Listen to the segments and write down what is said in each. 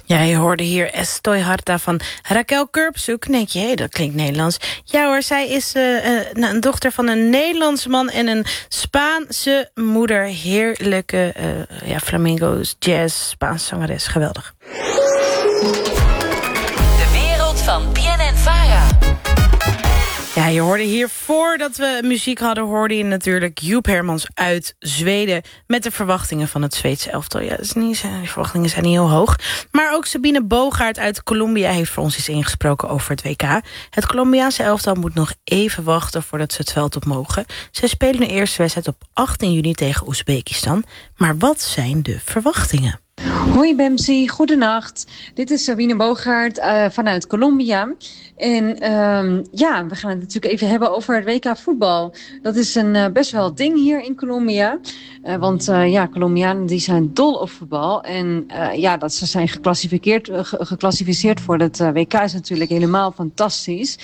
Ja, je hoorde hier Estoy Harta van Raquel Kurpzoek. Denk je, dat klinkt Nederlands. Ja hoor, zij is een dochter van een Nederlandse man en een Spaanse moeder. Heerlijke flamenco's, jazz, Spaanse zangeres. Geweldig. De wereld van BNN-Vara. Ja, je hoorde hier, voordat we muziek hadden, hoorde je natuurlijk Joep Hermans uit Zweden met de verwachtingen van het Zweedse elftal. Ja, die verwachtingen zijn niet heel hoog. Maar ook Sabine Bogaert uit Colombia heeft voor ons iets ingesproken over het WK. Het Colombiaanse elftal moet nog even wachten voordat ze het veld op mogen. Zij spelen de eerste wedstrijd op 18 juni tegen Oezbekistan. Maar wat zijn de verwachtingen? Hoi Bemsi, goedenacht. Dit is Sabine Bogaert vanuit Colombia. En we gaan het natuurlijk even hebben over het WK voetbal. Dat is een best wel ding hier in Colombia. Want Colombianen die zijn dol op voetbal. En dat ze zijn geclassificeerd voor het WK is natuurlijk helemaal fantastisch.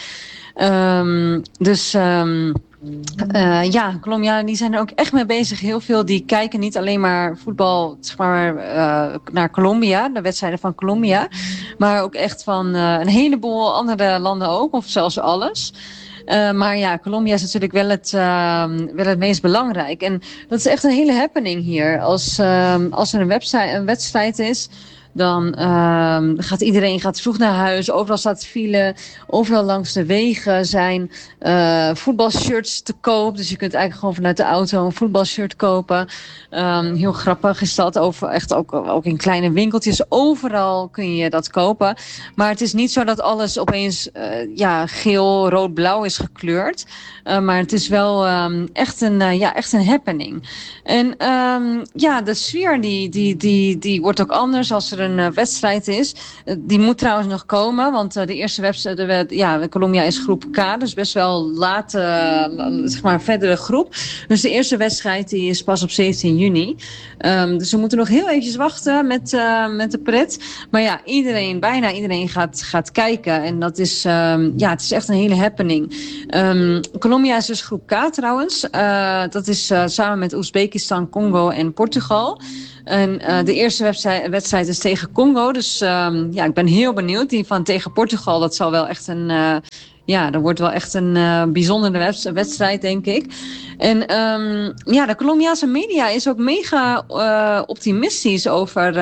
Colombianen die zijn er ook echt mee bezig. Heel veel die kijken niet alleen maar voetbal naar Colombia, de wedstrijden van Colombia, maar ook echt van een heleboel andere landen ook, of zelfs alles. Colombia is natuurlijk wel het meest belangrijk. En dat is echt een hele happening hier. Als er een wedstrijd is, dan gaat vroeg naar huis. Overal staat file. Overal langs de wegen zijn voetbalshirts te koop. Dus je kunt eigenlijk gewoon vanuit de auto een voetbalshirt kopen. Heel grappig is dat. Ook in kleine winkeltjes. Overal kun je dat kopen. Maar het is niet zo dat alles opeens geel, rood, blauw is gekleurd. Maar het is wel echt een happening. En de sfeer die wordt ook anders als er een wedstrijd is. Die moet trouwens nog komen, want de eerste wedstrijd, Colombia is groep K, dus best wel verdere groep. Dus de eerste wedstrijd die is pas op 17 juni. Dus we moeten nog heel eventjes wachten met de pret. Maar ja, bijna iedereen gaat kijken. En dat is, het is echt een hele happening. Colombia is dus groep K trouwens. Dat is samen met Oezbekistan, Congo en Portugal. En de eerste wedstrijd is tegen Congo. Dus ik ben heel benieuwd. Die van tegen Portugal, dat zal wel echt dat wordt wel echt een bijzondere wedstrijd, denk ik. En de Colombiaanse media is ook mega optimistisch over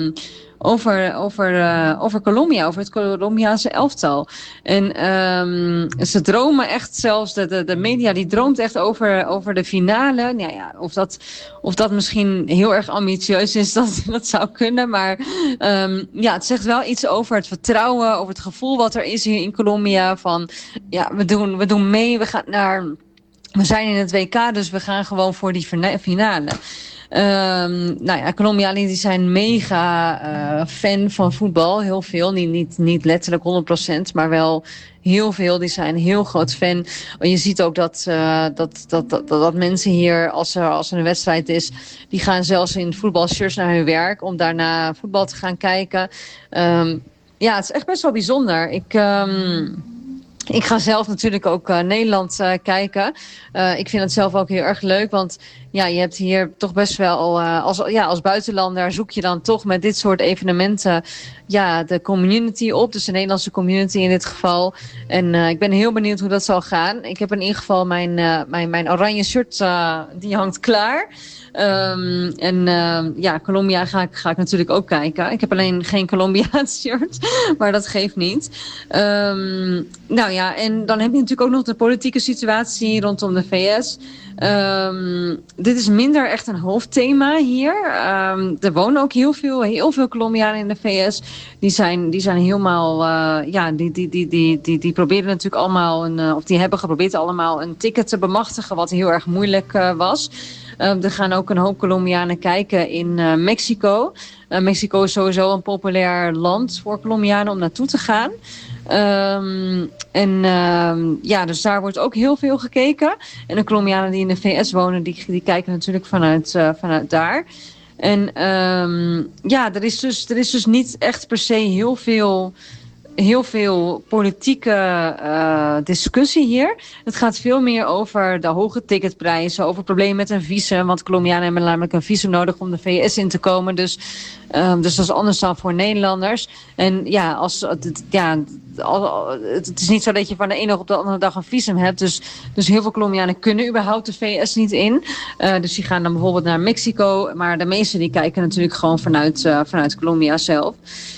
Colombia, over het Colombiaanse elftal. En ze dromen echt zelfs, de media die droomt echt over de finale. Nou ja, of dat misschien heel erg ambitieus is, dat zou kunnen. Maar het zegt wel iets over het vertrouwen, over het gevoel wat er is hier in Colombia. Van we doen mee, we zijn in het WK, dus we gaan gewoon voor die finale. Colombianen die zijn mega fan van voetbal. Heel veel, niet letterlijk 100%, maar wel heel veel. Die zijn heel groot fan. Je ziet ook dat mensen hier, als er een wedstrijd is, die gaan zelfs in voetbalshirts naar hun werk om daarna voetbal te gaan kijken. Het is echt best wel bijzonder. Ik ga zelf natuurlijk ook Nederland kijken. Ik vind het zelf ook heel erg leuk, want je hebt hier toch best wel als buitenlander zoek je dan toch met dit soort evenementen de community op. Dus de Nederlandse community in dit geval. En ik ben heel benieuwd hoe dat zal gaan. Ik heb in ieder geval mijn oranje shirt, die hangt klaar. Colombia ga ik natuurlijk ook kijken. Ik heb alleen geen Colombiaans shirt, maar dat geeft niet. En dan heb je natuurlijk ook nog de politieke situatie rondom de VS. Dit is minder echt een hoofdthema hier. Er wonen ook heel veel Colombianen in de VS. Die zijn helemaal, die proberen natuurlijk allemaal die hebben geprobeerd allemaal een ticket te bemachtigen, wat heel erg moeilijk was. Er gaan ook een hoop Colombianen kijken in Mexico. Mexico is sowieso een populair land voor Colombianen om naartoe te gaan. Dus daar wordt ook heel veel gekeken. En de Colombianen die in de VS wonen, die kijken natuurlijk vanuit daar. En er is dus niet echt per se heel veel heel veel politieke discussie hier. Het gaat veel meer over de hoge ticketprijzen, over problemen met een visum. Want Colombianen hebben namelijk een visum nodig om de VS in te komen. Dus dat is anders dan voor Nederlanders. En ja, het is niet zo dat je van de ene dag op de andere dag een visum hebt. Dus heel veel Colombianen kunnen überhaupt de VS niet in. Dus die gaan dan bijvoorbeeld naar Mexico. Maar de meesten die kijken natuurlijk gewoon vanuit Colombia zelf.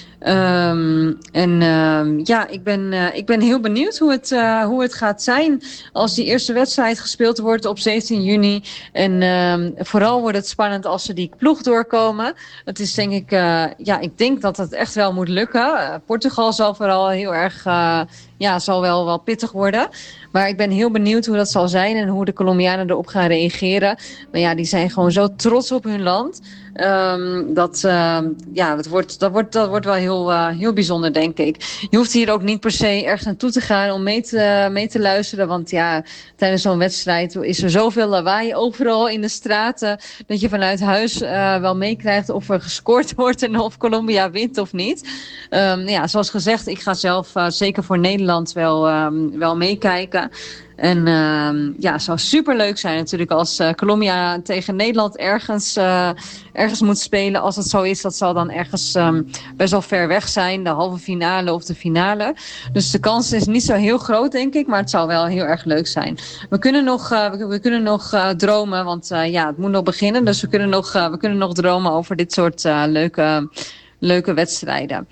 Ik ben heel benieuwd hoe het gaat zijn als die eerste wedstrijd gespeeld wordt op 17 juni. En vooral wordt het spannend als ze die ploeg doorkomen. Het is denk ik, ik denk dat het echt wel moet lukken. Portugal zal vooral heel erg, zal wel pittig worden. Maar ik ben heel benieuwd hoe dat zal zijn en hoe de Colombianen erop gaan reageren. Maar ja, die zijn gewoon zo trots op hun land. Dat wordt wel heel bijzonder, denk ik. Je hoeft hier ook niet per se ergens naartoe te gaan om mee te luisteren. Want ja, tijdens zo'n wedstrijd is er zoveel lawaai overal in de straten, dat je vanuit huis wel meekrijgt of er gescoord wordt en of Colombia wint of niet. Zoals gezegd, ik ga zelf zeker voor Nederland wel meekijken. En het zou superleuk zijn natuurlijk als Colombia tegen Nederland ergens moet spelen. Als het zo is, dat zal dan ergens best wel ver weg zijn. De halve finale of de finale. Dus de kans is niet zo heel groot, denk ik. Maar het zou wel heel erg leuk zijn. We kunnen nog dromen, want het moet nog beginnen. Dus we kunnen nog dromen over dit soort leuke wedstrijden.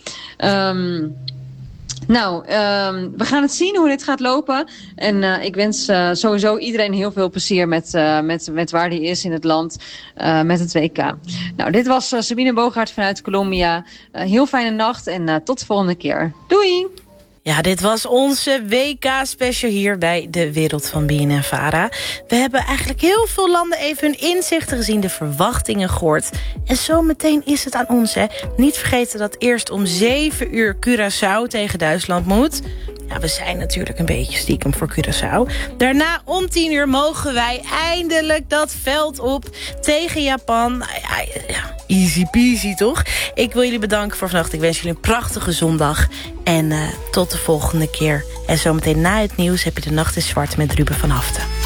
We gaan het zien hoe dit gaat lopen. En ik wens sowieso iedereen heel veel plezier met waar die is in het land. Met het WK. Nou, dit was Sabine Bogaert vanuit Colombia. Heel fijne nacht en tot de volgende keer. Doei! Ja, dit was onze WK-special hier bij De Wereld van BNN-Vara. We hebben eigenlijk heel veel landen even hun inzichten gezien, de verwachtingen gehoord. En zo meteen is het aan ons, hè. Niet vergeten dat eerst om 7 uur Curaçao tegen Duitsland moet. Ja, we zijn natuurlijk een beetje stiekem voor Curaçao. Daarna om 10 uur mogen wij eindelijk dat veld op tegen Japan. Ja, easy peasy, toch? Ik wil jullie bedanken voor vannacht. Ik wens jullie een prachtige zondag. En tot de volgende keer. En zometeen na het nieuws heb je De Nacht is Zwart met Ruben van Haften.